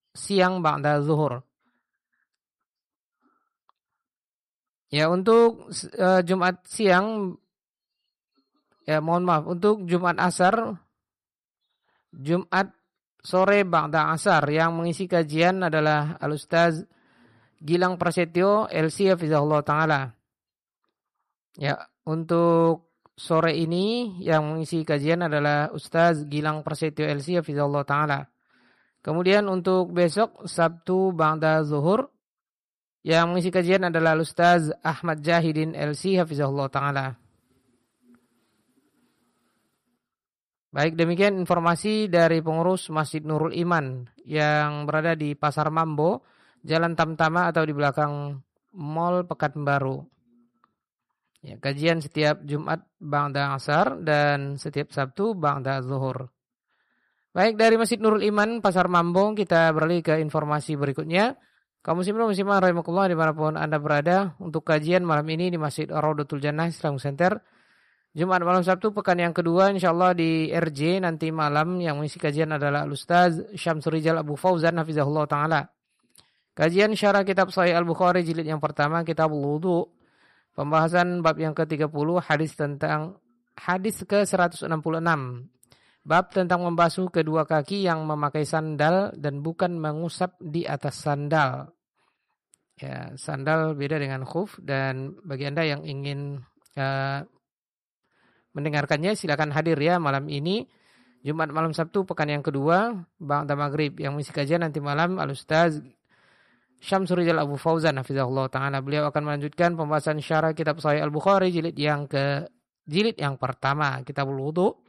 siang ba'da zuhur. Ya, untuk Jumat siang, ya mohon maaf, untuk Jumat asar, Jumat sore ba'da asar, yang mengisi kajian adalah Al-Ustaz Gilang Prasetyo LC Hafizahullah Ta'ala. Ya, untuk sore ini yang mengisi kajian adalah Ustaz Gilang Prasetyo LC Hafizahullah Ta'ala. Kemudian untuk besok Sabtu ba'da zuhur, yang mengisi kajian adalah Ustaz Ahmad Jahidin LC Hafizahullah Ta'ala. Baik, demikian informasi dari pengurus Masjid Nurul Iman yang berada di Pasar Mambo, Jalan Tamtama atau di belakang Mall Pekanbaru. Ya, kajian setiap Jumat ba'da asar dan setiap Sabtu ba'da zuhur. Baik, dari Masjid Nurul Iman Pasar Mambo kita beralih ke informasi berikutnya. Kaum muslimin muslimah rahimakumullah dimanapun Anda berada, untuk kajian malam ini di Masjid Raudatul Jannah Islamic Center, Jumat malam Sabtu pekan yang kedua insyaallah di RJ nanti malam, yang mengisi kajian adalah Ustaz Syamsul Rijal Abu Fauzan hafizahullah taala. Kajian syarah kitab Sahih Al-Bukhari jilid yang pertama, Kitab Wudu. Pembahasan bab yang ke-30, hadis ke-166. Bab tentang membasuh kedua kaki yang memakai sandal dan bukan mengusap di atas sandal. Ya, sandal beda dengan khuf, dan bagi Anda yang ingin mendengarkannya silakan hadir ya malam ini Jumat malam Sabtu pekan yang kedua ba'da maghrib, yang mengisi kajian nanti malam Al-Ustaz Syamsul Rijal Abu Fauzan hafizahullah taala. Beliau akan melanjutkan pembahasan syarah kitab Sahih Al-Bukhari jilid yang pertama, Kitabul Wudu.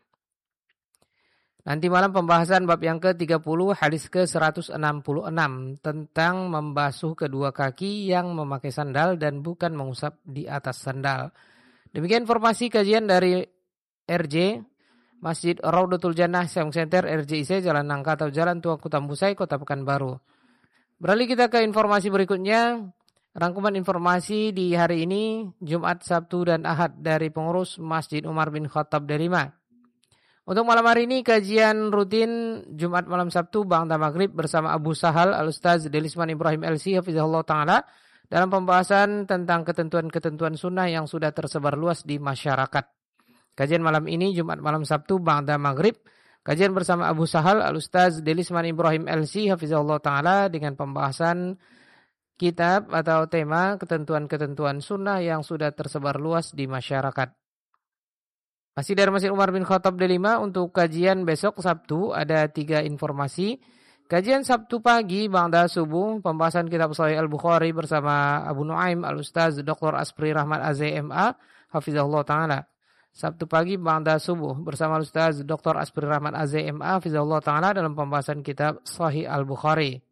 Nanti malam pembahasan bab yang ke-30 hadis ke-166 tentang membasuh kedua kaki yang memakai sandal dan bukan mengusap di atas sandal. Demikian informasi kajian dari RJ Masjid Raudatul Jannah Islamic Center RJIC, Jalan Nangka atau Jalan Tuaku Tambusai, Kota Pekanbaru. Beralih kita ke informasi berikutnya. Rangkuman informasi di hari ini Jumat, Sabtu dan Ahad dari pengurus Masjid Umar bin Khattab Delima. Untuk malam hari ini kajian rutin Jumat malam Sabtu ba'da maghrib bersama Abu Sahal Al-Ustaz Delisman Ibrahim LC hafizahullah taala dalam pembahasan tentang ketentuan-ketentuan sunnah yang sudah tersebar luas di masyarakat. Kajian malam ini Jumat malam Sabtu ba'da maghrib, kajian bersama Abu Sahal Al-Ustaz Delisman Ibrahim LC hafizahullah taala dengan pembahasan kitab atau tema ketentuan-ketentuan sunnah yang sudah tersebar luas di masyarakat. Masih dari Masjid Umar bin Khattab Delima, untuk kajian besok Sabtu ada 3 informasi. Kajian Sabtu pagi ba'da subuh, pembahasan kitab Sahih Al-Bukhari bersama Abu Nuaim Al-Ustaz Dr. Aspri Rahmat AZMA hafizahullah taala. Sabtu pagi ba'da subuh bersama Al-Ustaz Dr. Aspri Rahmat AZMA hafizahullah taala dalam pembahasan kitab Sahih Al-Bukhari.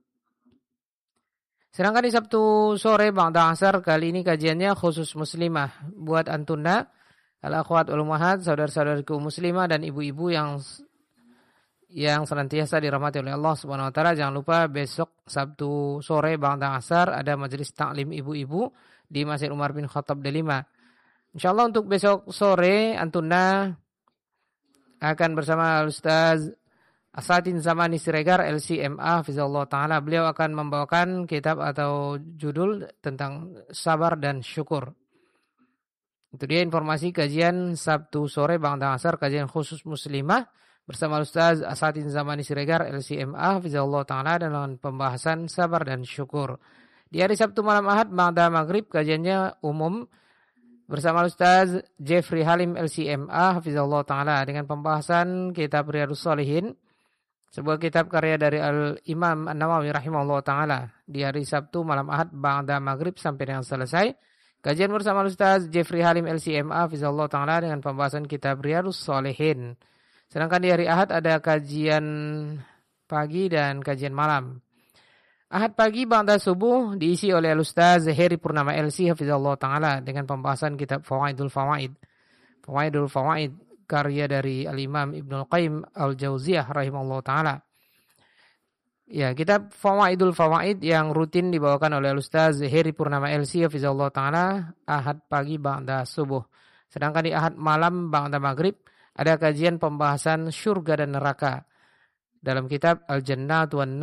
Sedangkan di Sabtu sore ba'da asar, kali ini kajiannya khusus muslimah buat antuna, al-akhwat wal ummahat, saudara-saudariku muslimah dan ibu-ibu yang senantiasa dirahmati oleh Allah Subhanahu wa taala. Jangan lupa besok Sabtu sore ba'da asar ada majelis taklim ibu-ibu di Masjid Umar bin Khattab Delima. Insyaallah untuk besok sore antuna akan bersama Ustaz Asatin Zamani Siregar LCMA hafizahullah taala. Beliau akan membawakan kitab atau judul tentang sabar dan syukur. Itu dia informasi kajian Sabtu sore ba'da asar, kajian khusus muslimah bersama Ustaz Asatin Zamani Siregar LCMA hafizahullah taala dalam pembahasan sabar dan syukur. Di hari Sabtu malam Ahad ba'da maghrib kajiannya umum bersama Ustaz Jeffrey Halim LCMA hafizahullah taala dengan pembahasan kitab Riyadhus Shalihin, sebuah kitab karya dari Al-Imam An-Nawawi rahimahullah taala. Di hari Sabtu malam Ahad ba'da maghrib sampai dengan selesai kajian bersama Ustaz Jeffrey Halim LCMA hafizahullah taala dengan pembahasan kitab Riyadhus Shalihin. Sedangkan di hari Ahad ada kajian pagi dan kajian malam. Ahad pagi ba'da subuh diisi oleh Ustaz Heri Purnama LC hafizahullah taala dengan pembahasan kitab Fawaidul Fawaid. Fawaidul Fawaid karya dari Al-Imam Ibnul Qayyim Al-Jauziyah rahimahullah taala. Ya, kitab Fawaidul Fawaid yang rutin dibawakan oleh Ustaz Heri Purnama LC hafizahullah taala Ahad pagi ba'da subuh. Sedangkan di Ahad malam ba'da maghrib ada kajian pembahasan syurga dan neraka dalam kitab Al-Jannatu wan